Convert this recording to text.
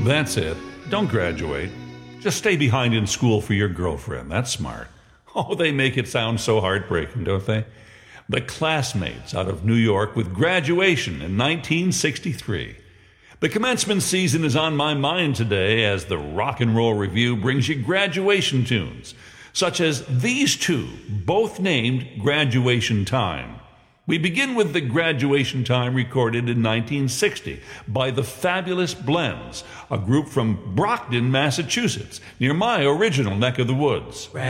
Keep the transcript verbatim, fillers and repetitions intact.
That's it. Don't graduate. Just stay behind in school for your girlfriend. That's smart. Oh, they make it sound so heartbreaking, don't they? The Classmates out of New York with Graduation in nineteen sixty-three. The commencement season is on my mind today as the Rock and Roll Review brings you graduation tunes, such as these two, both named Graduation Time. We begin with the Graduation Time recorded in nineteen sixty by the Fabulous Blends, a group from Brockton, Massachusetts, near my original neck of the woods.